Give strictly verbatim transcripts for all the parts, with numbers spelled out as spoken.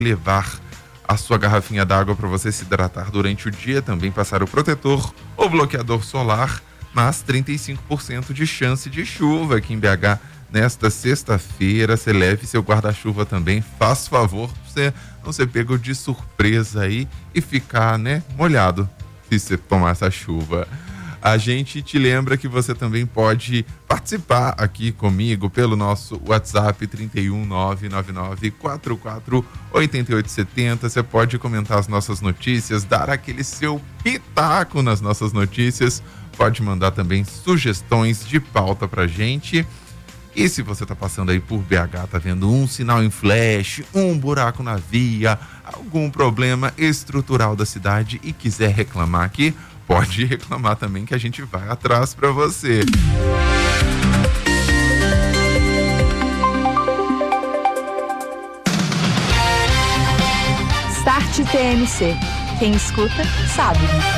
levar a sua garrafinha d'água para você se hidratar durante o dia, também passar o protetor ou bloqueador solar, mas trinta e cinco por cento de chance de chuva aqui em B H nesta sexta-feira. Você leve seu guarda-chuva também, faz favor pra você não ser pego de surpresa aí e ficar, né, molhado se você tomar essa chuva. A gente te lembra que você também pode participar aqui comigo pelo nosso WhatsApp trinta e um, nove nove nove, quatro quatro oito oito sete zero. Você pode comentar as nossas notícias, dar aquele seu pitaco nas nossas notícias, pode mandar também sugestões de pauta pra gente. E se você tá passando aí por B H, tá vendo um sinal em flash, um buraco na via, algum problema estrutural da cidade e quiser reclamar aqui, pode reclamar também que a gente vai atrás para você. Start T M C. Quem escuta, sabe.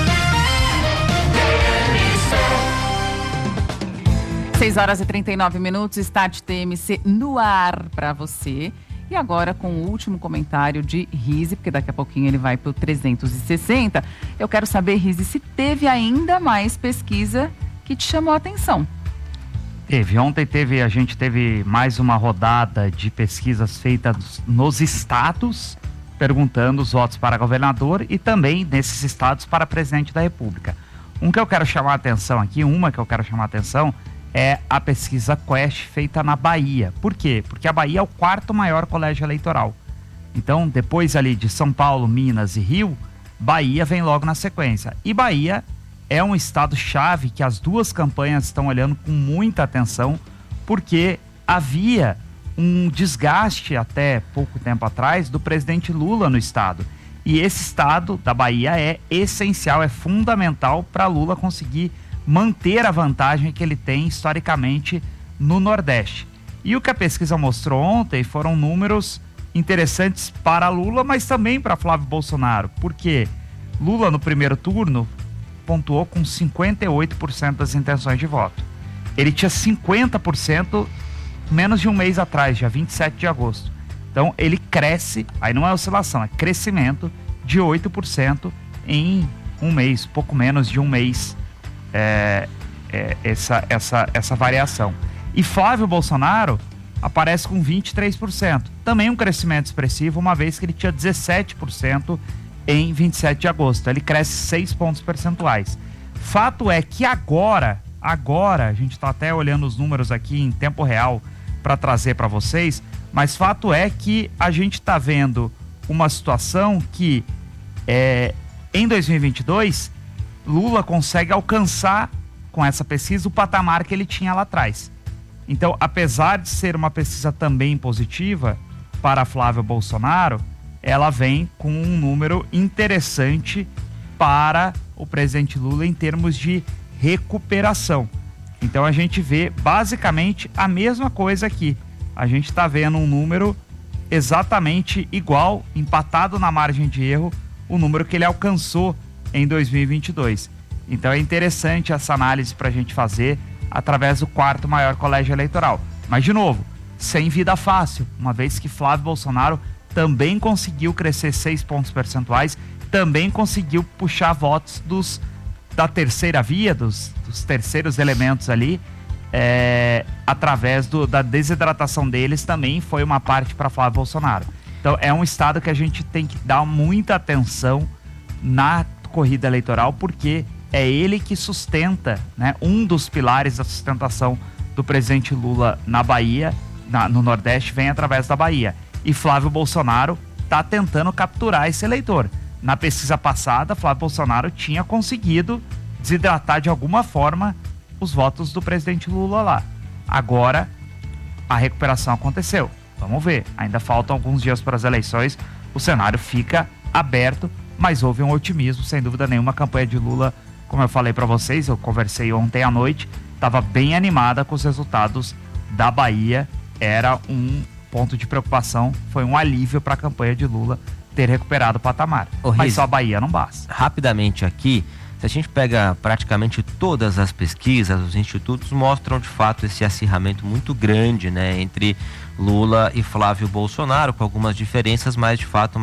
seis horas e trinta e nove minutos, Start T M C no ar para você. E agora com o último comentário de Rizzi, porque daqui a pouquinho ele vai para o trezentos e sessenta. Eu quero saber, Rizzi, se teve ainda mais pesquisa que te chamou a atenção. Teve. Ontem teve, a gente teve mais uma rodada de pesquisas feitas nos estados, perguntando os votos para governador e também nesses estados para presidente da República. Um que eu quero chamar a atenção aqui, uma que eu quero chamar a atenção é a pesquisa Quest feita na Bahia. Por quê? Porque a Bahia é o quarto maior colégio eleitoral. Então, depois ali de São Paulo, Minas e Rio, Bahia vem logo na sequência. E Bahia é um estado-chave que as duas campanhas estão olhando com muita atenção, porque havia um desgaste até pouco tempo atrás do presidente Lula no estado. E esse estado da Bahia é essencial, é fundamental para Lula conseguir manter a vantagem que ele tem historicamente no Nordeste. E o que a pesquisa mostrou ontem foram números interessantes para Lula, mas também para Flávio Bolsonaro, porque Lula no primeiro turno pontuou com cinquenta e oito por cento das intenções de voto. Ele tinha cinquenta por cento menos de um mês atrás, dia vinte e sete de agosto. Então ele cresce, aí não é oscilação, é crescimento de oito por cento em um mês, pouco menos de um mês. É, é, essa, essa, essa variação. E Flávio Bolsonaro aparece com vinte e três por cento. Também um crescimento expressivo, uma vez que ele tinha dezessete por cento em vinte e sete de agosto. Ele cresce seis pontos percentuais. Fato é que agora, agora, a gente está até olhando os números aqui em tempo real para trazer para vocês, mas fato é que a gente está vendo uma situação que é, em dois mil e vinte e dois Lula consegue alcançar, com essa pesquisa, o patamar que ele tinha lá atrás. Então, apesar de ser uma pesquisa também positiva para Flávio Bolsonaro, ela vem com um número interessante para o presidente Lula em termos de recuperação. Então, a gente vê basicamente a mesma coisa aqui. A gente está vendo um número exatamente igual, empatado na margem de erro, o número que ele alcançou em dois mil e vinte e dois. Então é interessante essa análise para a gente fazer através do quarto maior colégio eleitoral. Mas, de novo, sem vida fácil, uma vez que Flávio Bolsonaro também conseguiu crescer seis pontos percentuais, também conseguiu puxar votos dos, da terceira via, dos, dos terceiros elementos ali, é, através do, da desidratação deles, também foi uma parte para Flávio Bolsonaro. Então é um estado que a gente tem que dar muita atenção na corrida eleitoral, porque é ele que sustenta, né, um dos pilares da sustentação do presidente Lula na Bahia, na, no Nordeste, vem através da Bahia. E Flávio Bolsonaro está tentando capturar esse eleitor. Na pesquisa passada, Flávio Bolsonaro tinha conseguido desidratar de alguma forma os votos do presidente Lula lá. Agora, a recuperação aconteceu. Vamos ver. Ainda faltam alguns dias para as eleições. O cenário fica aberto, mas houve um otimismo, sem dúvida nenhuma. A campanha de Lula, como eu falei para vocês, eu conversei ontem à noite, estava bem animada com os resultados da Bahia. Era um ponto de preocupação, foi um alívio para a campanha de Lula ter recuperado o patamar. Ô, mas Rizzi, só a Bahia não basta. Rapidamente aqui, Se a gente pega praticamente todas as pesquisas, os institutos mostram de fato esse acirramento muito grande, né, entre Lula e Flávio Bolsonaro, com algumas diferenças, mas de fato uma